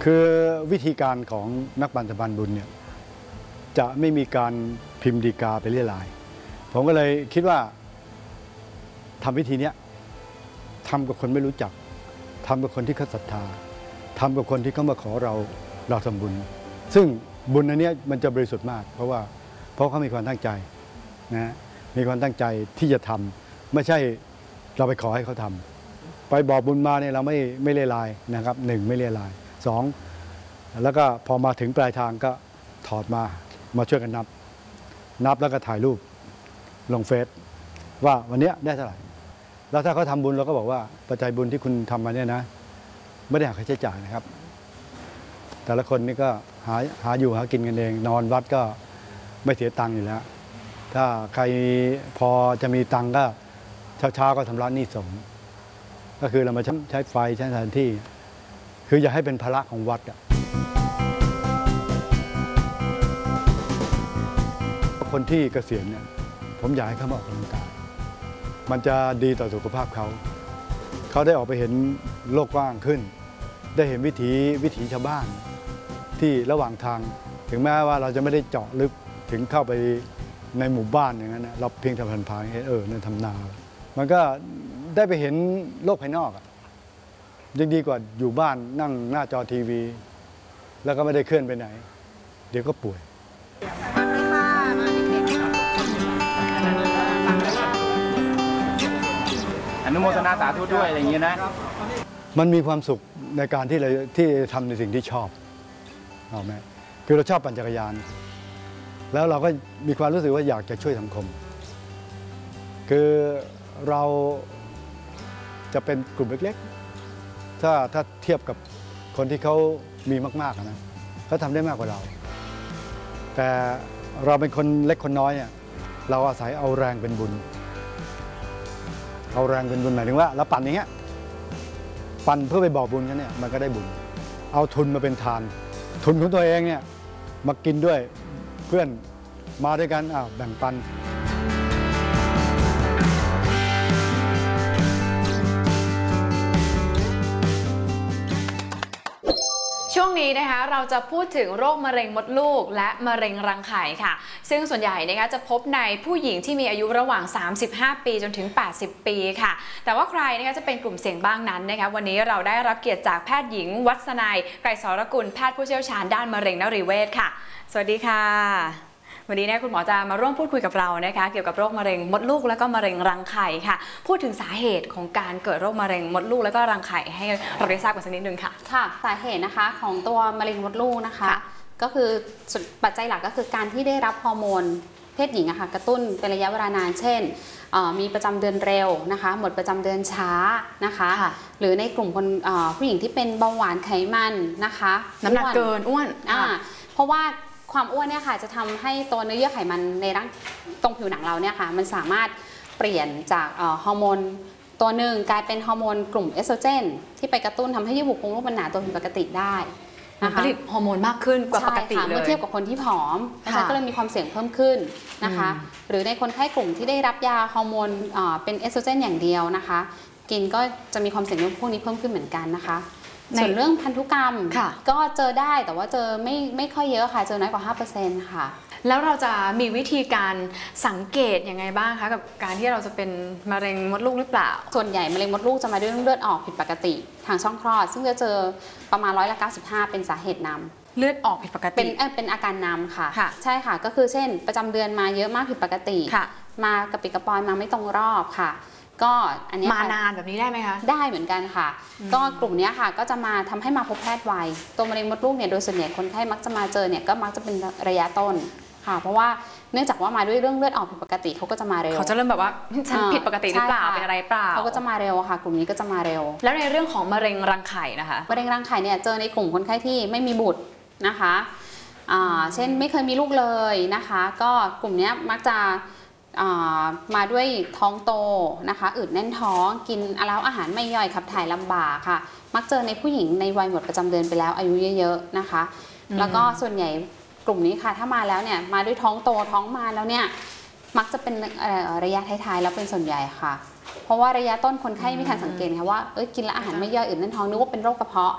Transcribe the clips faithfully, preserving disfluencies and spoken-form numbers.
คือวิธีการของนักบรรพบุญเนี่ยจะไม่มีการพิมพ์ดีกาไปเรียรายผมก็เลยคิดว่าทำวิธีนี้ทำกับคนไม่รู้จักทำกับคนที่เขาศรัทธาทำกับคนที่เขามาขอเราเราทำบุญซึ่งบุญอันนี้มันจะบริสุทธิ์มากเพราะว่าเพราะเขามีความตั้งใจนะมีความตั้งใจที่จะทำไม่ใช่เราไปขอให้เขาทำไปบอกบุญมาเนี่ยเราไม่ไม่เรียรายนะครับหนึ่งไม่เรียรายสองแล้วก็พอมาถึงปลายทางก็ถอดมามาช่วยกันนับนับแล้วก็ถ่ายรูปลงเฟซว่าวันนี้ได้เท่าไหร่แล้วถ้าเขาทำบุญเราก็บอกว่าปัจจัยบุญที่คุณทำมาเนี่ยนะไม่ได้หาค่าใช้จ่ายนะครับแต่ละคนนี่ก็หาหาอยู่หากินกันเองนอนวัดก็ไม่เสียตังค์อยู่แล้วถ้าใครพอจะมีตังค์ก็เช้าๆก็ทำร้านหนี้สงฆ์ก็คือเรามาใช้ไฟใช้สถานที่คืออย่าให้เป็นภาระของวัดอะคนที่เกษียณเนี่ยผมอยากให้เขามาออกกำลังกายมันจะดีต่อสุขภาพเขาเขาได้ออกไปเห็นโลกกว้างขึ้นได้เห็นวิถีวิถีชาวบ้านที่ระหว่างทางถึงแม้ว่าเราจะไม่ได้เจาะลึกถึงเข้าไปในหมู่บ้านอย่างนั้นนะเราเพียงแต่ผ่านๆเห็นเออนั่นทำนามันก็ได้ไปเห็นโลกภายนอกยังดีกว่าอยู่บ้านนั่งหน้าจอทีวีแล้วก็ไม่ได้เคลื่อนไปไหนเดี๋ยวก็ป่วยอนุโมทนาสาธุด้วยอะไรอย่างนี้นะมันมีความสุขในการที่เราที่ทำในสิ่งที่ชอบเอาไหมคือเราชอบปั่นจักรยานแล้วเราก็มีความรู้สึกว่าอยากจะช่วยสังคมคือเราจะเป็นกลุ่มเล็กๆถ้าถ้าเทียบกับคนที่เขามีมากๆนะเขาทำได้มากกว่าเราแต่เราเป็นคนเล็กคนน้อยเนี่ยเราอาศัยเอาแรงเป็นบุญเอาแรงเป็นบุญหมายถึงว่าเราปั่นอย่างเงี้ยปั่นเพื่อไปบอกบุญกันเนี่ยมันก็ได้บุญเอาทุนมาเป็นทานทุนของตัวเองเนี่ยมากินด้วยเพื่อนมาด้วยกันอ้าวแบ่งปันช่วงนี้นะคะเราจะพูดถึงโรคมะเร็งมดลูกและมะเร็งรังไข่ค่ะซึ่งส่วนใหญ่นะคะจะพบในผู้หญิงที่มีอายุระหว่างสามสิบห้าปีจนถึงแปดสิบปีค่ะแต่ว่าใครนะคะจะเป็นกลุ่มเสี่ยงบ้างนั้นนะคะวันนี้เราได้รับเกียรติจากแพทย์หญิงวัฒนัยไกรสรกุลแพทย์ผู้เชี่ยวชาญด้านมะเร็งนรีเวชค่ะสวัสดีค่ะวันนี้นะคุณหมอจะมาร่วมพูดคุยกับเรานะคะเกี่ยวกับโรคมะเร็งมดลูกและก็มะเร็งรังไข่ค่ะพูดถึงสาเหตุของการเกิดโรคมะเร็งมดลูกและก็รังไข่ให้เราได้ทราบกันสักนิดนึงค่ะค่ะสาเหตุนะคะของตัวมะเร็งมดลูกนะคะก็คือปัจจัยหลักก็คือการที่ได้รับฮอร์โมนเพศหญิงอะค่ะกระตุ้นเป็นระยะเวลานานเช่นมีประจำเดือนเร็วนะคะหมดประจำเดือนช้านะคะหรือในกลุ่มคนผู้หญิงที่เป็นเบาหวานไขมันนะคะน้ำหนักเกินอ้วนเพราะว่าความอ้วนเนี่ยค่ะจะทำให้ตัวเนื้อเยื่อไขมันในร่างตรงผิวหนังเราเนี่ยค่ะมันสามารถเปลี่ยนจากฮอร์โมนตัวหนึ่งกลายเป็นฮอร์โมนกลุ่มเอสโตรเจนที่ไปกระตุ้นทำให้เยื่อบุโพรงลูกมันหนาตัวผิดปกติได้นะคะผลิตฮอร์โมนมากขึ้นกว่าปกติเลยเมื่อเทียบกับคนที่ผอมนะคะก็เลยมีความเสี่ยงเพิ่มขึ้นนะคะหรือในคนไข้กลุ่มที่ได้รับยาฮอร์โมนเป็นเอสโตรเจนอย่างเดียวนะคะกินก็จะมีความเสี่ยงเรื่องพวกนี้เพิ่มขึ้นเหมือนกันนะคะส่วนเรื่องพันธุกรรมก็เจอได้แต่ว่าเจอไม่ไม่ค่อยเยอะค่ะเจอน้อยกว่า ห้าเปอร์เซ็นต์ ค่ะแล้วเราจะมีวิธีการสังเกตยังไงบ้างคะกับการที่เราจะเป็นมะเร็งมดลูกหรือเปล่าส่วนใหญ่มะเร็งมดลูกจะมาด้วยเลือดออกผิดปกติทางช่องคลอดซึ่งจะเจอประมาณร้อยละเก้าสิบห้าเป็นสาเหตุนำเลือดออกผิดปกติเป็นเป็นอาการนำค่ะใช่ค่ะก็คือเช่นประจำเดือนมาเยอะมากผิดปกติมากระปิดกระปอยมาไม่ตรงรอบค่ะก็อันนี้มานานแบบนี้ได้ไหมคะได้เหมือนกันค่ะก็กลุ่มนี้ค่ะก็จะมาทำให้มาพบแพทย์ไวตัวมะเร็งมดลูกเนี่ยโดยส่วนใหญ่คนไข้มักจะมาเจอเนี่ยก็มักจะเป็นระยะต้นค่ะเพราะว่าเนื่องจากว่ามาด้วยเรื่องเลือดออกผิดปกติเขาก็จะมาเร็วเขาจะเริ่มแบบว่าฉันผิดปกติหรือเปล่าเป็นอะไรเปล่าเขาก็จะมาเร็วค่ะกลุ่มนี้ก็จะมาเร็วแล้วในเรื่องของมะเร็งรังไข่นะคะมะเร็งรังไข่เนี่ยเจอในกลุ่มคนไข้ที่ไม่มีบุตรนะคะเช่นไม่เคยมีลูกเลยนะคะก็กลุ่มนี้มักจะมาด้วยท้องโตนะคะอืดแน่นท้องกินแล้วอาหารไม่ย่อยขับถ่ายลำบากค่ะมักเจอในผู้หญิงในวัยหมดประจำเดือนไปแล้วอายุเยอะๆนะคะแล้วก็ส่วนใหญ่กลุ่มนี้ค่ะถ้ามาแล้วเนี่ยมาด้วยท้องโตท้องมาแล้วเนี่ยมักจะเป็นระยะท้ายๆแล้วเป็นส่วนใหญ่ค่ะเพราะว่าระยะต้นคนไข้ไม่ทันสังเกตค่ะว่าเอ้ยกินแล้วอาหารไม่ย่อยอืดแน่นท้องนึกว่าเป็นโรคกระเพาะ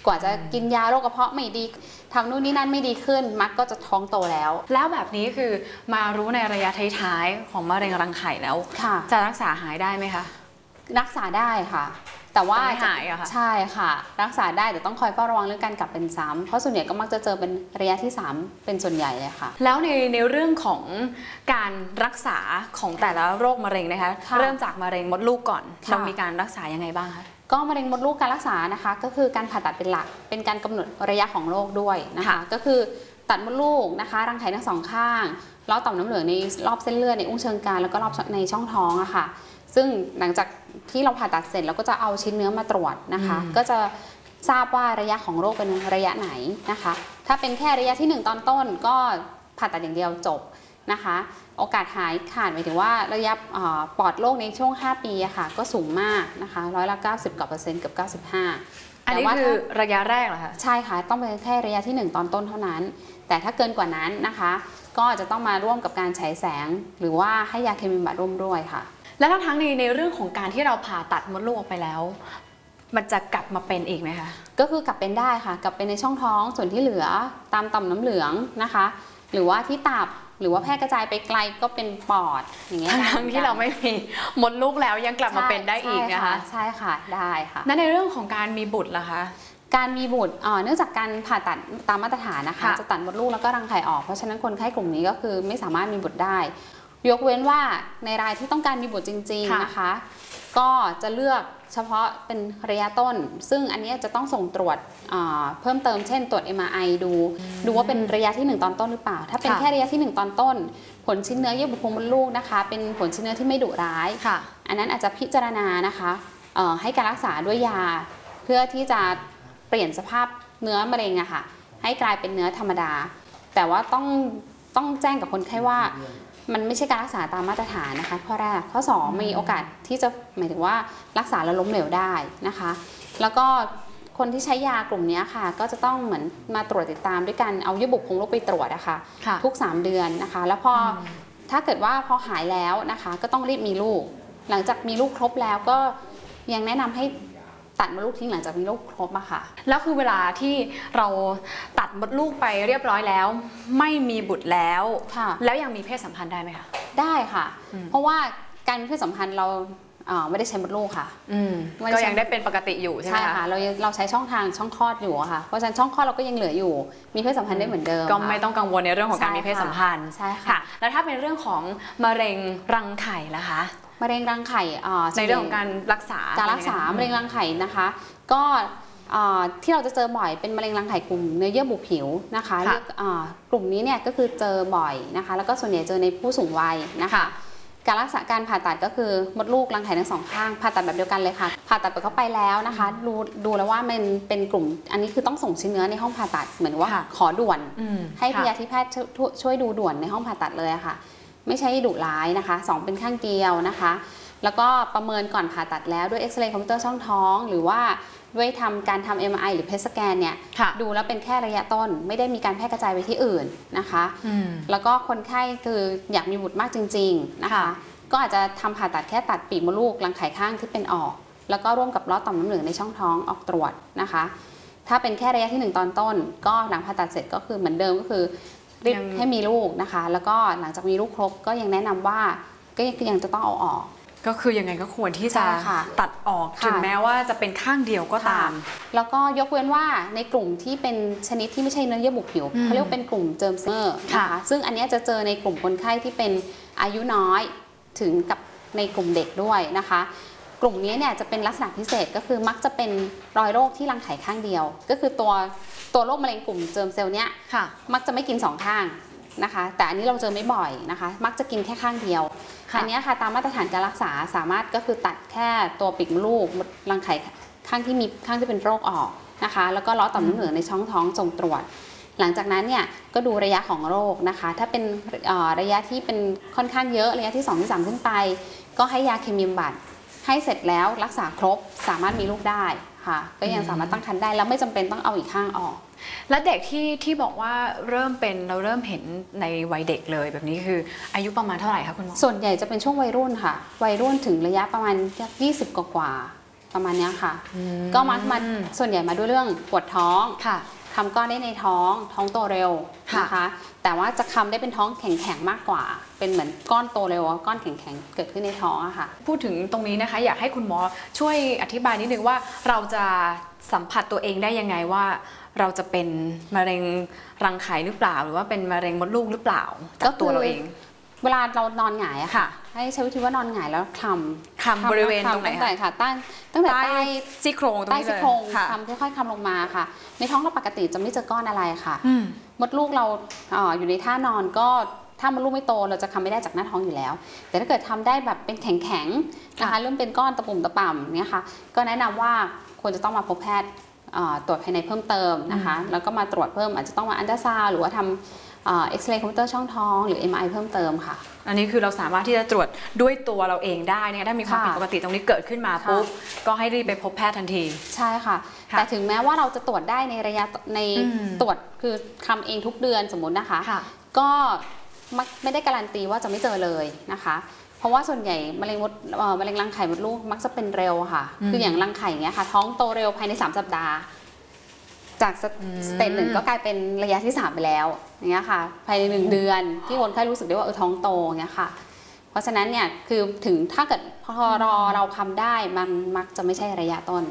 กว่าจะกินยาโรคกระเพาะไม่ดีทำนู่นนี่นั่นไม่ดีขึ้นมักก็จะท้องโตแล้วแล้วแบบนี้คือมารู้ในระยะท้ายๆของมะเร็งรังไข่แล้วจะรักษาหายได้ไหมคะรักษาได้ค่ะแต่ว่าไม่หายอะค่ะใช่ค่ะรักษาได้แต่ต้องคอยเฝ้าระวังเรื่องการกลับเป็นซ้ำเพราะส่วนใหญ่ก็มักจะเจอเป็นระยะที่สามเป็นส่วนใหญ่เลยค่ะแล้วในในเรื่องของการรักษาของแต่ละโรคมะเร็งนะคะเริ่มจากมะเร็งมดลูกก่อนเรามีการรักษายังไงบ้างคะก็มะเร็งมดลูกการรักษานะคะก็คือการผ่าตัดเป็นหลักเป็นการกำหนดระยะของโรคด้วยนะคะก็คือตัดมดลูกนะคะรังไข่ทั้งสองข้างล้อต่อมน้ำเหลืองในรอบเส้นเลือดในอุ้งเชิงกรานแล้วก็รอบในช่องท้องอะค่ะซึ่งหลังจากที่เราผ่าตัดเสร็จเราก็จะเอาชิ้นเนื้อมาตรวจนะคะก็จะทราบว่าระยะของโรคเป็นระยะไหนนะคะถ้าเป็นแค่ระยะที่หนึ่งตอนต้นก็ผ่าตัดอย่างเดียวจบนะคะโอกาสหายขาดหมายถึงว่าระยะปอดโรคในช่วงห้าปีอะค่ะก็สูงมากนะคะร้อยละเก้าสิบกว่าเปอร์เซ็นต์เกือบเก้าสิบห้าอันนี้คือระยะแรกเหรอคะใช่ค่ะต้องเป็นแค่ระยะที่หนึ่งตอนต้นเท่านั้นแต่ถ้าเกินกว่านั้นนะคะก็จะต้องมาร่วมกับการฉายแสงหรือว่าให้ยาเคมีบำบัดร่วมด้วยค่ะแล้วทั้งในในเรื่องของการที่เราผ่าตัดมดลูกออกไปแล้วมันจะกลับมาเป็นอีกไหมคะก็คือกลับเป็นได้ค่ะกลับเป็นในช่องท้องส่วนที่เหลือตามต่อมน้ำเหลืองนะคะหรือว่าที่ตับหรือว่าแพร่กระจายไปไกลก็เป็นปอดอย่างเงี้ยทั้งที่เราไม่มีมดลูกแล้วยังกลับมาเป็นได้อีกนะคะใช่ค่ะได้ค่ะและในเรื่องของการมีบุตรล่ะคะการมีบุตรเนื่องจากการผ่าตัดตามมาตรฐานนะคะจะตัดมดลูกแล้วก็รังไข่ออกเพราะฉะนั้นคนไข้กลุ่มนี้ก็คือไม่สามารถมีบุตรได้ยกเว้นว่าในรายที่ต้องการมีบุตรจริงๆนะคะก็จะเลือกเฉพาะเป็นระยะต้นซึ่งอันนี้จะต้องส่งตรวจเพิ่มเติมเช่นตรวจ เอ็ม อาร์ ไอ ดูดูว่าเป็นระยะที่หนึ่งตอนต้นหรือเปล่าถ้าเป็นแค่ระยะที่หนึ่งตอนต้นผลชิ้นเนื้อเยื่อบุโพรงมดลูกนะคะเป็นผลชิ้นเนื้อที่ไม่ดุร้ายอันนั้นอาจจะพิจารณานะคะให้การรักษาด้วยยาเพื่อที่จะเปลี่ยนสภาพเนื้อมะเร็งอะค่ะให้กลายเป็นเนื้อธรรมดาแต่ว่าต้องต้องแจ้งกับคนไข้ว่ามันไม่ใช่การรักษาตามมาตรฐานนะคะข้อแรกข้อสองมีโอกาสที่จะหมายถึงว่ารักษาแล้วล้มเหลวได้นะคะแล้วก็คนที่ใช้ยากลุ่มนี้ค่ะก็จะต้องเหมือนมาตรวจติดตามด้วยการเอาเยื่อบุโพรงมดลูกไปตรวจนะคะทุกสามเดือนนะคะแล้วพอถ้าเกิดว่าพอหายแล้วนะคะก็ต้องรีบมีลูกหลังจากมีลูกครบแล้วก็ยังแนะนำให้ตัดมดลูกทิ้งหลังจากมีลูกครบอะค่ะแล้วคือเวลาที่เราตัดมดลูกไปเรียบร้อยแล้วไม่มีบุตรแล้วแล้วยังมีเพศสัมพันธ์ได้ไหมคะได้ค่ะเพราะว่าการมีเพศสัมพันธ์เราไม่ได้ใช้มดลูกค่ะก็ยังได้เป็นปกติอยู่ใช่ไหมคะใช่ค่ะเราเราใช้ช่องทางช่องคลอดอยู่ค่ะเพราะฉะนั้นช่องคลอดเราก็ยังเหลืออยู่มีเพศสัมพันธ์ได้เหมือนเดิมก็ไม่ต้องกังวลในเรื่องของการมีเพศสัมพันธ์ใช่ค่ะแล้วถ้าเป็นเรื่องของมะเร็งรังไข่ล่ะคะมะเร็งรังไข่ในเรื่องของการรักษาการรักษามะเร็งรังไข่นะคะก็ที่เราจะเจอบ่อยเป็นมะเร็งรังไข่กลุ่มเนื้อเยื่อบุผิวนะคะกลุ่มนี้เนี่ยก็คือเจอบ่อยนะคะแล้วก็ส่วนใหญ่เจอในผู้สูงวัยนะคะการรักษาการผ่าตัดก็คือมดลูกรังไข่ทั้งสองข้างผ่าตัดแบบเดียวกันเลยค่ะผ่าตัดไปเข้าไปแล้วนะคะดูดูแล้วว่ามันเป็นกลุ่มอันนี้คือต้องส่งชิ้นเนื้อในห้องผ่าตัดเหมือนว่าขอด่วนให้พยาธิแพทย์ช่วยดูด่วนในห้องผ่าตัดเลยค่ะไม่ใช่ดุร้ายนะคะสองเป็นข้างเดียวนะคะแล้วก็ประเมินก่อนผ่าตัดแล้วด้วยเอ็กซเรย์คอมพิวเตอร์ช่องท้องหรือว่าด้วยทำการทำ เอ็ม อาร์ ไอ หรือเพทสแกนเนี่ยดูแล้วเป็นแค่ระยะต้นไม่ได้มีการแพร่กระจายไปที่อื่นนะคะแล้วก็คนไข้คืออยากมีบุตรมากจริงๆนะคะก็อาจจะทำผ่าตัดแค่ตัดปีกมดลูกรังไข่ข้างที่เป็นออกแล้วก็ร่วมกับล้อต่อมน้ำเหลืองในช่องท้องออกตรวจนะคะถ้าเป็นแค่ระยะที่หนึ่งตอนต้นก็หลังผ่าตัดเสร็จก็คือเหมือนเดิมก็คือรีบให้มีลูกนะคะแล้วก็หลังจากมีลูกครบก็ยังแนะนำว่าก็ยังจะต้องเอาออกก็คือยังไงก็ควรที่จะตัดออกถึงแม้ว่าจะเป็นข้างเดียวก็ตามแล้วก็ยกเว้นว่าในกลุ่มที่เป็นชนิดที่ไม่ใช่เนื้อเยื่อบุผิวเขาเรียกเป็นกลุ่มเจิมเซอร์นะคะซึ่งอันนี้จะเจอในกลุ่มคนไข้ที่เป็นอายุน้อยถึงกับในกลุ่มเด็กด้วยนะคะกลุ่มนี้เนี่ยจะเป็นลักษณะพิเศษก็คือมักจะเป็นรอยโรคที่รังไข่ข้างเดียวก็คือตัวตัวโรคมะเร็งกลุ่มเจิมเซลล์เนี้ยมักจะไม่กินสองข้างนะคะแต่อันนี้เราเจอไม่บ่อยนะคะมักจะกินแค่ข้างเดียวอันนี้ค่ะตามมาตรฐานการรักษาสามารถก็คือตัดแค่ตัวปีกมดลูกรังไข่ข้างที่มีข้างที่เป็นโรคออกนะคะแล้วก็ล้อต่อมน้ำเหลืองในช่องท้องส่งตรวจหลังจากนั้นเนี่ยก็ดูระยะของโรคนะคะถ้าเป็นระยะที่เป็นค่อนข้างเยอะระยะที่สองที่สามขึ้นไปก็ให้ยาเคมีบำบัดให้เสร็จแล้วรักษาครบสามารถมีลูกได้ค่ะก็ยังสามารถตั้งครรภ์ได้แล้วไม่จำเป็นต้องเอาอีกข้างออกและเด็กที่ที่บอกว่าเริ่มเป็นเราเริ่มเห็นในวัยเด็กเลยแบบนี้คืออายุประมาณเท่าไหร่คะคุณหมอส่วนใหญ่จะเป็นช่วงวัยรุ่นค่ะวัยรุ่นถึงระยะประมาณยี่สิบกว่าประมาณเนี้ยค่ะ ก็มักมาส่วนใหญ่มาด้วยเรื่องปวดท้องค่ะคำก้อนได้ในท้องท้องโตเร็วนะคะแต่ว่าจะคำได้เป็นท้องแข็งๆมากกว่าเป็นเหมือนก้อนโตเร็วก้อนแข็งๆเกิดขึ้นในท้องอะค่ะพูดถึงตรงนี้นะคะอยากให้คุณหมอช่วยอธิบายนิดนึงว่าเราจะสัมผัสตัวเองได้ยังไงว่าเราจะเป็นมะเร็งรังไข่หรือเปล่าหรือว่าเป็นมะเร็งมดลูกหรือเปล่าจากตัวเราเองเวลาเรานอนหงายอะค่ะให้ใช้วิธีว่านอนหงายแล้วคลำคลำบริเวณตรงไหนคะตั้งตั้งแต่ใต้ซี่โครงตรงนี้เลยใต้ซี่โครงคลำค่อยๆคลำลงมาค่ะในท้องเราปกติจะไม่เจอก้อนอะไรค่ะมดลูกเราอยู่ในท่านอนก็ถ้ามดลูกไม่โตเราจะคลำไม่ได้จากหน้าท้องอยู่แล้วแต่ถ้าเกิดทำได้แบบเป็นแข็งๆนะคะเริ่มเป็นก้อนตะปุ่มตะป่ำเนี่ยค่ะก็แนะนำว่าควรจะต้องมาพบแพทย์ตรวจภายในเพิ่มเติมนะคะแล้วก็มาตรวจเพิ่มอาจจะต้องมาอัลตราซาวด์หรือว่าทำเอ็กซเรย์คอมพิวเตอร์ช่องท้องหรือ เอ็ม อาร์ ไอ เพิ่มเติมค่ะอันนี้คือเราสามารถที่จะตรวจด้วยตัวเราเองได้นะคะถ้ามีความผิดปกติตรงนี้เกิดขึ้นมาปุ๊บก็ให้รีบไปพบแพทย์ทันทีใช่ค่ะแต่ถึงแม้ว่าเราจะตรวจได้ในระยะในตรวจคือทำเองทุกเดือนสมมุตินะคะก็ไม่ได้การันตีว่าจะไม่เจอเลยนะคะเพราะว่าส่วนใหญ่มะเร็งมดมะเร็งรังไข่มดลูกมักจะเป็นเร็วค่ะคืออย่างรังไข่เนี้ยค่ะท้องโตเร็วภายในสามสัปดาห์จากสเตจหนึ่งก็กลายเป็นระยะที่สามไปแล้วอย่างเงี้ยค่ะภายในหนึ่งเดือนที่คนไข้รู้สึกได้ว่าเออท้องโตอย่างเงี้ยค่ะเพราะฉะนั้นเนี่ยคือถึงถ้าเกิดพอรอเราคำได้มันมักจะไม่ใช่ระยะต้น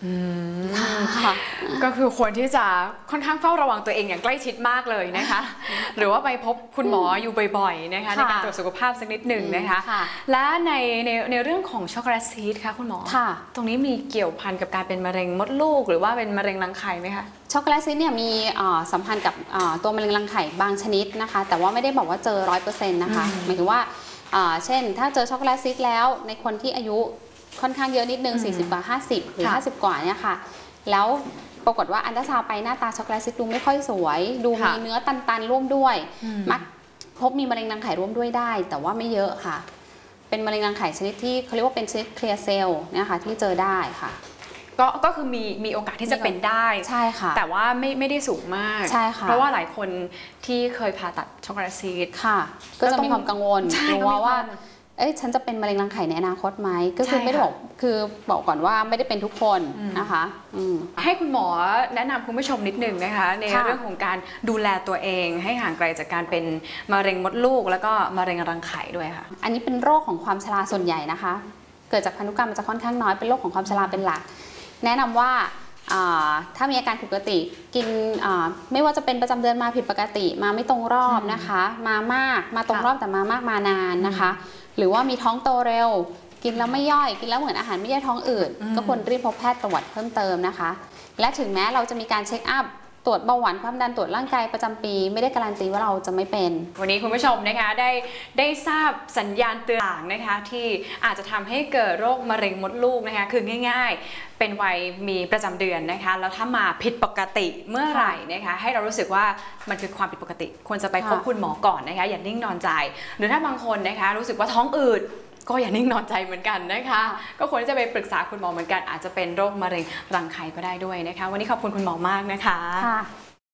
ก็คือควรที่จะค่อนข้างเฝ้าระวังตัวเองอย่างใกล้ชิดมากเลยนะคะหรือว่าไปพบคุณหมออยู่บ่อยๆนะคะในการตรวจสุขภาพสักนิดหนึ่งนะคะและในในในเรื่องของช็อกโกแลตซีสค่ะคุณหมอตรงนี้มีเกี่ยวพันกับการเป็นมะเร็งมดลูกหรือว่าเป็นมะเร็งรังไข่ไหมคะช็อกโกแลตซีสเนี่ยมีสัมพันธ์กับตัวมะเร็งรังไข่บางชนิดนะคะแต่ว่าไม่ได้บอกว่าเจอร้อยเปอร์เซ็นต์นะคะหมายถึงว่าเช่นถ้าเจอช็อกโกแลตซีสแล้วในคนที่อายุค่อนข้างเยอะนิดนึงสี่สิบกว่าห้าสิบหรือห้าสิบกว่าเนี่ยค่ะแล้วปรากฏว่าอัลตราซาวด์ไปหน้าตาช็อกโกแลตซิสดูไม่ค่อยสวยดูมีเนื้อตันๆร่วมด้วยมักพบมีมะเร็งรังไข่ร่วมด้วยได้แต่ว่าไม่เยอะค่ะเป็นมะเร็งรังไข่ชนิดที่เขาเรียกว่าเป็นชนิดเคลียร์เซลล์นะคะที่เจอได้ค่ะก็ก็คือมีมีโอกาสที่จะเป็นได้ใช่ค่ะแต่ว่าไม่ไม่ได้สูงมากใช่ค่ะเพราะว่าหลายคนที่เคยผ่าตัดช็อกโกแลตซีสค่ะก็จะมีความกังวลกลัวว่าเอ้ยฉันจะเป็นมะเร็งรังไข่ในอนาคตไหมก็คือไม่ได้บอกคือบอกก่อนว่าไม่ได้เป็นทุกคนนะคะให้คุณหมอแนะนำคุณผู้ชมนิดนึงนะคะในเรื่องของการดูแลตัวเองให้ห่างไกลจากการเป็นมะเร็งมดลูกแล้วก็มะเร็งรังไข่ด้วยค่ะอันนี้เป็นโรคของความชราส่วนใหญ่นะคะเกิดจากพันธุกรรมมันจะค่อนข้างน้อยเป็นโรคของความชราเป็นหลักแนะนำว่าถ้ามีอาการผิดปกติกินไม่ว่าจะเป็นประจำเดือนมาผิดปกติมาไม่ตรงรอบนะคะมามากมาตรงรอบแต่มามากมานานนะคะหรือว่ามีท้องโตเร็วกินแล้วไม่ย่อยกินแล้วเหมือนอาหารไม่ย่อยท้องอืดก็ควรรีบพบแพทย์ตรวจเพิ่มเติมนะคะและถึงแม้เราจะมีการเช็คอัพตรวจเบาหวานความดันตรวจร่างกายประจำปีไม่ได้การันตีว่าเราจะไม่เป็นวันนี้คุณผู้ชมนะคะได้ได้ทราบสัญญาณเตือนนะคะที่อาจจะทำให้เกิดโรคมะเร็งมดลูกนะคะคือง่ายๆเป็นวัยมีประจำเดือนนะคะแล้วถ้ามาผิดปกติเมื่อไหร่นะคะให้เรารู้สึกว่ามันคือความผิดปกติควรจะไปพบคุณหมอก่อนนะคะอย่านิ่งนอนใจหรือถ้าบางคนนะคะรู้สึกว่าท้องอืดก็อย่านิ่งนอนใจเหมือนกันนะคะก็ควรจะไปปรึกษาคุณหมอเหมือนกันอาจจะเป็นโรคมะเร็งรังไข่ก็ได้ด้วยนะคะวันนี้ขอบคุณคุณหมอมากนะคะ